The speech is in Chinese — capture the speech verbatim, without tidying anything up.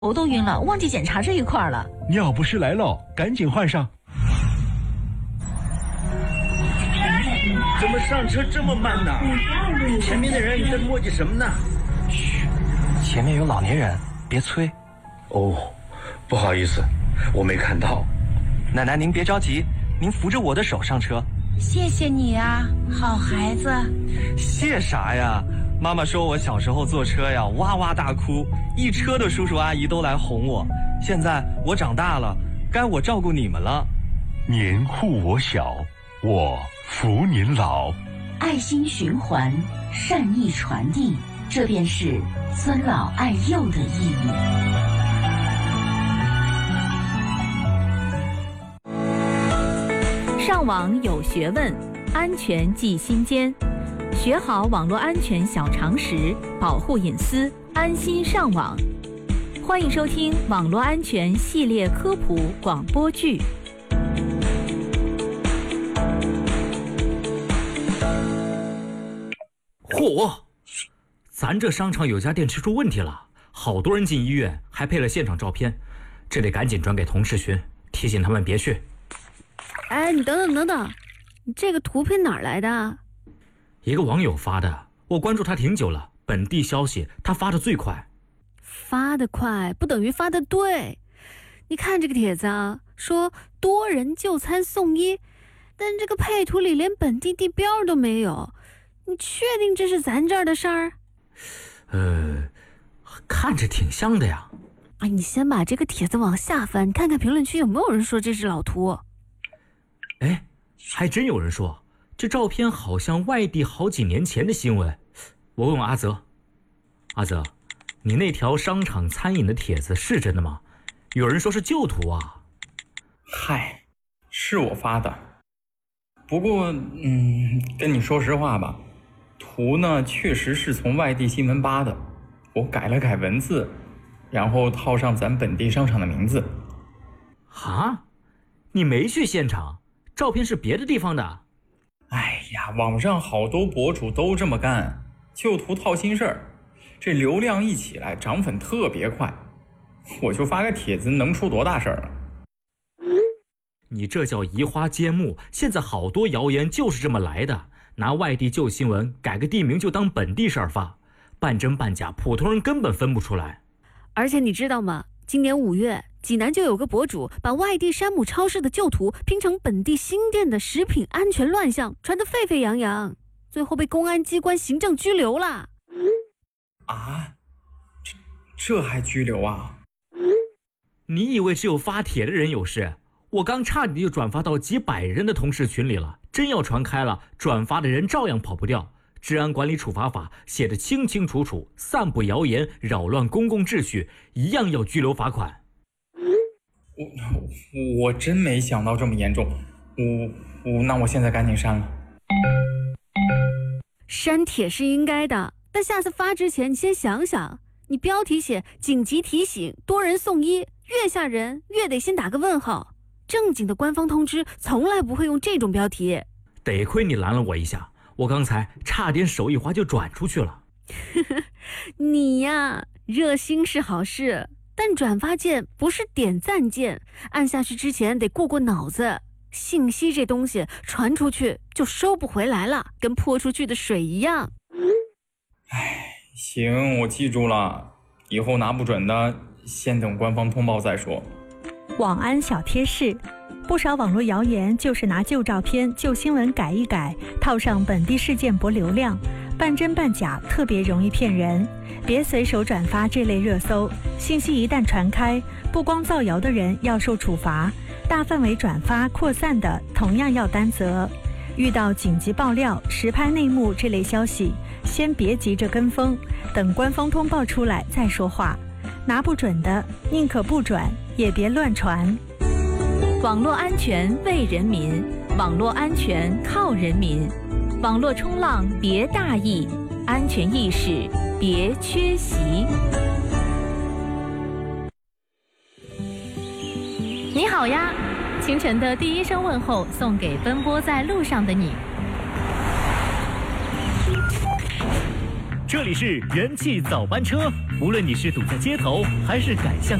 头都晕了，忘记检查这一块了。 尿不湿来了，赶紧换上。 怎么上车这么慢呢？前面的人在磨叽什么呢？ 嘘，前面有老年人，别催。 哦，不好意思，我没看到。 奶奶您别着急，您扶着我的手上车。 谢谢你啊，好孩子。 谢啥呀？妈妈说我小时候坐车呀，哇哇大哭，一车的叔叔阿姨都来哄我。现在我长大了，该我照顾你们了。 您护我小，我扶您老。 爱心循环，善意传递，这便是尊老爱幼的意义。 上网有学问，安全记心间。学好网络安全小常识，保护隐私，安心上网。欢迎收听网络安全系列科普广播剧。 嚯！咱这商场有家电池出问题了，好多人进医院，还配了现场照片，这得赶紧转给同事群，提醒他们别去。 哎，你等等等等，你这个图片哪儿来的？ 一个网友发的，我关注他挺久了，本地消息他发的最快。 发得快不等于发得对。你看这个帖子啊，说多人就餐送医，但这个配图里连本地地标都没有，你确定这是咱这儿的事儿？ 呃，看着挺像的呀。 哎，你先把这个帖子往下翻，看看评论区有没有人说这是老图。 哎，还真有人说这照片好像外地好几年前的新闻。我问问阿泽，阿泽，你那条商场餐饮的帖子是真的吗？有人说是旧图啊。 嗨，是我发的。不过，嗯，跟你说实话吧，图呢确实是从外地新闻扒的，我改了改文字，然后套上咱本地商场的名字。 啊？你没去现场？照片是别的地方的？ 哎呀，网上好多博主都这么干，旧图套新事儿，这流量一起来，涨粉特别快。我就发个帖子，能出多大事儿啊？ 你这叫移花接木，现在好多谣言就是这么来的，拿外地旧新闻改个地名就当本地事儿发，半真半假，普通人根本分不出来。 而且你知道吗？今年五月，济南就有个博主把外地山姆超市的旧图拼成本地新店的食品安全乱象，传得沸沸扬扬，最后被公安机关行政拘留了。 啊？这这还拘留啊？ 你以为只有发帖的人有事？我刚差点就转发到几百人的同事群里了，真要传开了，转发的人照样跑不掉。治安管理处罚法写得清清楚楚，散布谣言扰乱公共秩序一样要拘留罚款。 我我真没想到这么严重，我我那我现在赶紧删了。 删帖是应该的，但下次发之前你先想想，你标题写紧急提醒多人送医，越吓人越得先打个问号。正经的官方通知从来不会用这种标题。 得亏你拦了我一下，我刚才差点手一滑就转出去了。 你呀，热心是好事，但转发键不是点赞键，按下去之前得过过脑子。信息这东西传出去就收不回来了，跟泼出去的水一样。 哎，行，我记住了，以后拿不准的先等官方通报再说。 网安小贴士，不少网络谣言就是拿旧照片、旧新闻改一改，套上本地事件博流量，半真半假，特别容易骗人。别随手转发这类热搜，信息一旦传开，不光造谣的人要受处罚，大范围转发扩散的同样要担责。遇到紧急爆料、实拍内幕这类消息，先别急着跟风，等官方通报出来再说话。拿不准的，宁可不转，也别乱传。 网络安全为人民，网络安全靠人民。网络冲浪别大意，安全意识别缺席。你好呀，清晨的第一声问候送给奔波在路上的你。 这里是人气早班车，无论你是堵在街头，还是赶向